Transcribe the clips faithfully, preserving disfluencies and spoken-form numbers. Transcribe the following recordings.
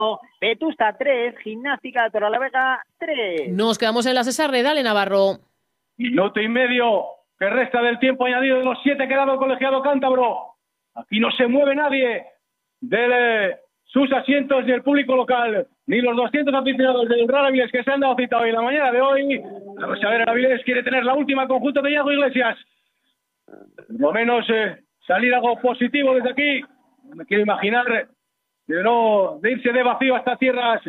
Vetusta tres, Gimnástica de Torrelavega tres. Nos quedamos en la Cesarre, dale Navarro. Minuto y medio que resta del tiempo añadido de los siete que ha dado el colegiado cántabro. Aquí no se mueve nadie de eh, sus asientos ni el público local, ni los doscientos aficionados del Real Avilés que se han dado cita hoy en la mañana de hoy. Vamos a ver, el Avilés quiere tener la última conjunto de Iago Iglesias. Por lo menos eh, salir algo positivo desde aquí. No me quiero imaginar de no de irse de vacío hasta tierras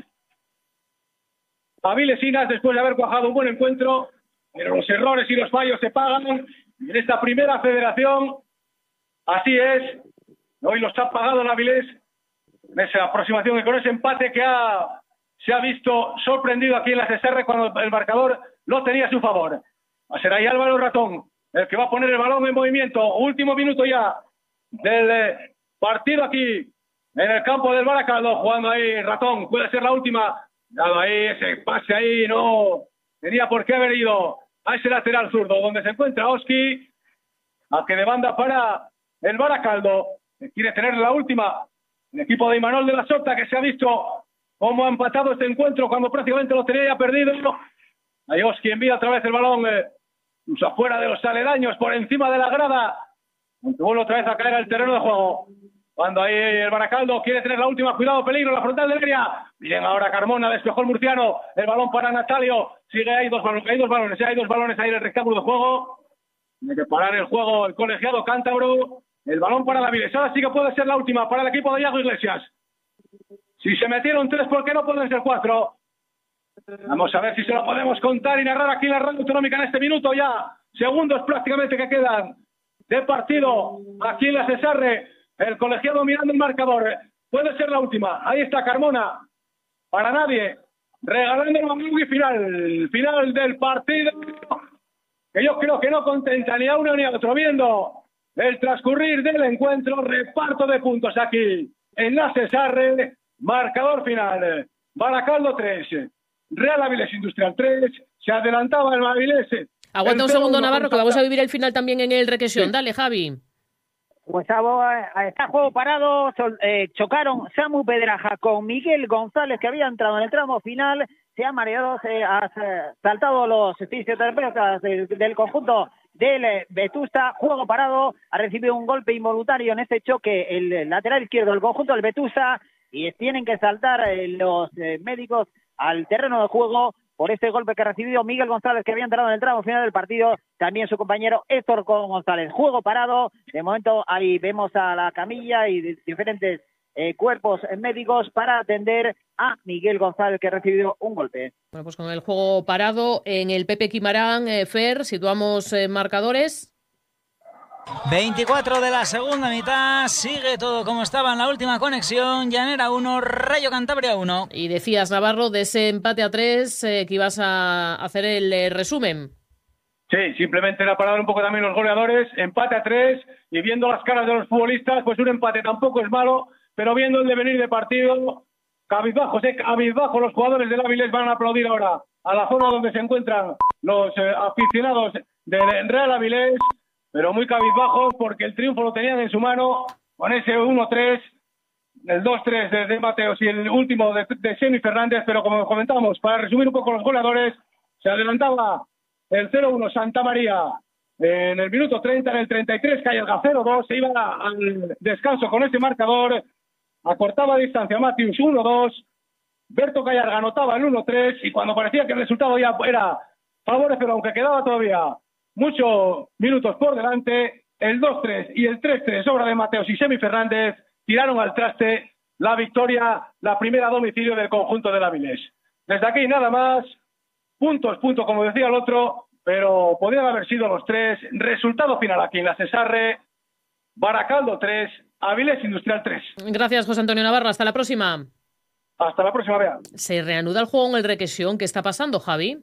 avilesinas después de haber cuajado un buen encuentro, pero los errores y los fallos se pagan en esta primera federación. Así es, hoy los ha pagado el Avilés en esa aproximación y con ese empate que ha, se ha visto sorprendido aquí en la C S R cuando el marcador lo tenía a su favor. Va a ser ahí Álvaro Ratón el que va a poner el balón en movimiento. Último minuto ya del eh, partido aquí en el campo del Baracaldo, jugando ahí Ratón, puede ser la última. Dado ahí ese pase ahí, no tenía por qué haber ido a ese lateral zurdo donde se encuentra Oski, a que de banda para el Baracaldo, que quiere tener la última. El equipo de Imanol de la Sota, que se ha visto cómo ha empatado este encuentro cuando prácticamente lo tenía ya perdido. Ahí Oski envía otra vez el balón eh, afuera de los aledaños, por encima de la grada, aunque vuelve otra vez a caer al terreno de juego. Cuando ahí el Baracaldo quiere tener la última, cuidado, peligro, la frontal del área. Bien, ahora Carmona, despejó el murciano, el balón para Natalio, sigue, hay dos balones, hay dos balones, hay dos balones ahí en el rectángulo de juego. Tiene que parar el juego el colegiado cántabro, el balón para la Avilés. Ahora sí que puede ser la última para el equipo de Iago Iglesias. Si se metieron tres, ¿por qué no pueden ser cuatro? Vamos a ver si se lo podemos contar y narrar aquí en la radio autonómica en este minuto ya. Segundos prácticamente que quedan de partido aquí en la Cesarre. El colegiado mirando el marcador. Puede ser la última. Ahí está Carmona. Para nadie. Regalando el balón y final. Final del partido. Que yo creo que no contenta ni a uno ni a otro. Viendo el transcurrir del encuentro. Reparto de puntos aquí en la Cesarre. Marcador final. Baracaldo tres. Real Avilés Industrial tres. Se adelantaba el Avilés. Aguanta un segundo, Navarro, que vamos a vivir el final también en el Requesión. Sí. Dale, Javi. Pues está juego parado, eh, chocaron Samu Pedraja con Miguel González, que había entrado en el tramo final, se han mareado, se han saltado los fisioterapeutas del, del conjunto del Vetusta, juego parado, ha recibido un golpe involuntario en este choque el lateral izquierdo del conjunto del Vetusta, y tienen que saltar eh, los eh, médicos al terreno de juego por este golpe que ha recibido Miguel González, que había entrado en el tramo final del partido, también su compañero Héctor González. Juego parado, de momento ahí vemos a la camilla y diferentes eh, cuerpos médicos para atender a Miguel González, que ha recibido un golpe. Bueno, pues con el juego parado en el Pepe Quimarán, eh, Fer, situamos eh, marcadores. veinticuatro de la segunda mitad, sigue todo como estaba en la última conexión. Llanera uno, Rayo Cantabria uno. Y decías, Navarro, de ese empate a tres eh, que ibas a hacer el eh, resumen. Sí, simplemente era para dar un poco también los goleadores. Empate a tres, y viendo las caras de los futbolistas, pues un empate tampoco es malo, pero viendo el devenir de partido, cabizbajos, eh, cabizbajos los jugadores del Avilés van a aplaudir ahora a la zona donde se encuentran los eh, aficionados del Real Avilés, pero muy cabizbajos porque el triunfo lo tenían en su mano con ese uno tres, el dos tres de, de Mateos y el último de, de Semi Fernández. Pero como comentamos, para resumir un poco los goleadores, se adelantaba el cero uno Santa María en el minuto treinta, en el treinta y tres Callarga cero dos, se iba al descanso con ese marcador, acortaba distancia Matius uno dos, Berto Callarga anotaba el uno tres, y cuando parecía que el resultado ya era favorecedor, aunque quedaba todavía muchos minutos por delante, el dos tres y el tres tres, obra de Mateos y Semi Fernández, tiraron al traste la victoria, la primera a domicilio del conjunto del Avilés. Desde aquí nada más, puntos, punto, como decía el otro, pero podrían haber sido los tres. Resultado final aquí en la Cesarre: Baracaldo tres, Avilés Industrial tres. Gracias, José Antonio Navarro, hasta la próxima. Hasta la próxima, Bea. ¿Se reanuda el juego en el Requesión? ¿Qué está pasando, Javi?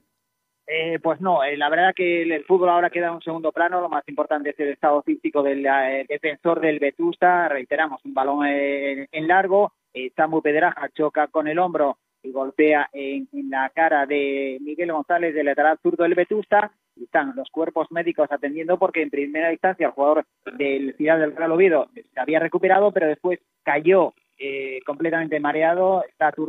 Eh, pues no, eh, la verdad que el, el fútbol ahora queda en un segundo plano. Lo más importante es el estado físico del eh, defensor del Vetusta. Reiteramos, un balón eh, en largo, eh, Samu Pedraja choca con el hombro y golpea en, en la cara de Miguel González, del lateral zurdo del Vetusta, y están los cuerpos médicos atendiendo porque en primera instancia el jugador del Ciudad del Real Oviedo se había recuperado, pero después cayó eh, completamente mareado, está